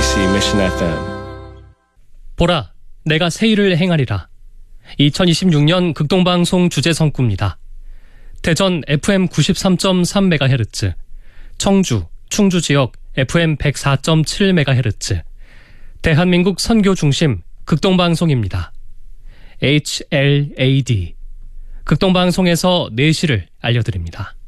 KBC Mission FM. 보라, 내가 새 일을 행하리라. 2026년 극동방송 주제성구입니다. 대전 FM 93.3MHz, 청주, 충주 지역 FM 104.7MHz, 대한민국 선교 중심 극동방송입니다. HLAD, 극동방송에서 4시를 알려드립니다.